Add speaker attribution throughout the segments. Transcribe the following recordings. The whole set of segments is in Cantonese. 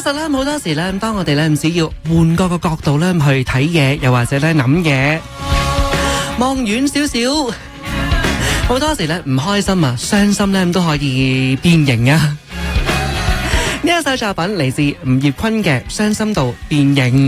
Speaker 1: 實咧，好多時咧，當我哋咧只要換個角度咧去睇嘢，又或者咧諗嘢，望遠少少，好多時咧唔開心啊、傷心咧都可以變形啊！呢一首作品嚟自吳業坤嘅《傷心到變形》。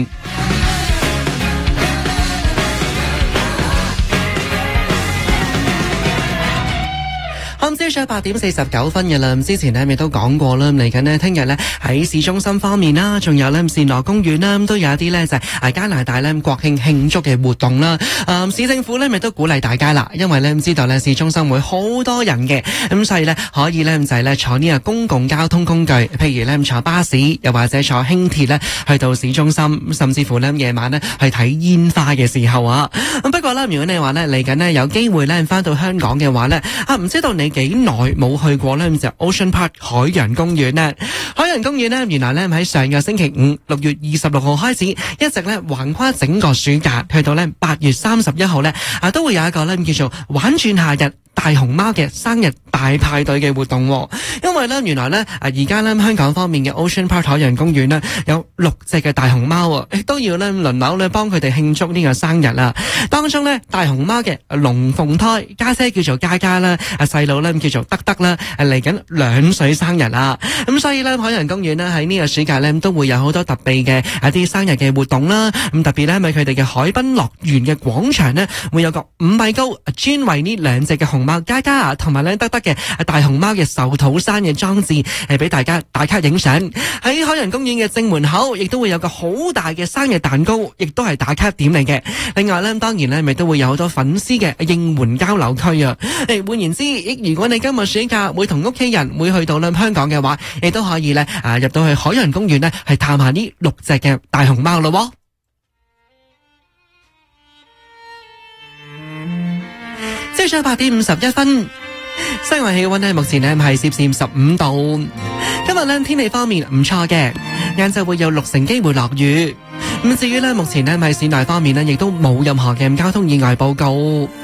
Speaker 1: 朝早8點49分嘅啦，之前咧亦都講過啦，嚟緊呢聽日咧喺市中心方面啦，仲有咧善樂公園啦，都有一啲咧就係加拿大咧國慶慶祝嘅活動啦。市政府咧亦都鼓勵大家啦，因為咧知道咧市中心會好多人嘅，咁所以咧可以咧就係咧坐呢個公共交通工具，譬如咧坐巴士，又或者坐輕鐵咧去到市中心，甚至乎咧夜晚咧去睇煙花嘅時候啊。咁不過咧，如果你話咧嚟緊呢有機會咧翻到香港嘅話咧，唔知道你幾耐冇去過呢，就 Ocean Park 海洋公園呢。海洋公園呢，原來呢喺上個星期五6月26號開始，一直呢橫跨整個暑假，去到呢8月31號呢，都會有一個呢叫做玩轉夏日大熊貓嘅生日大派對嘅活動。因為呢原來呢而家呢香港方面嘅 Ocean Park 海洋公園呢有6隻嘅大熊貓，亦都要呢輪流呢幫佢哋慶祝呢個生日啦。當中呢大熊貓嘅龍鳳胎家姐叫做嘉嘉啦，細佬呢叫做德德啦，嚟緊2歲生日啦。咁所以呢海洋公園呢喺呢個暑假呢都會有好多特別嘅一啲生日嘅活動啦。咁特別呢喺佢哋嘅海濱樂園嘅廣場呢會有個5米高專為呢2隻嘅熊貓嘉嘉同埋咧德德嘅大熊貓嘅壽桃山嘅裝置，俾大家打卡影相。喺海洋公園嘅正門口亦都會有個好大嘅生日蛋糕，亦都係打卡點嚟嘅。另外咧，當然咧咪都會有好多粉絲嘅應援交流區啊。換言之，如果你今日暑假會同屋企人會去到香港嘅話，亦都可以咧入到去海洋公園咧係探下呢6隻嘅大熊貓咯。朝早8點51分，室外氣溫呢目前呢係攝氏15度。今日呢天氣方面唔錯嘅，晏晝會有60%機會落雨。咁至於呢目前呢喺市內方面呢亦都冇任何嘅交通意外報告。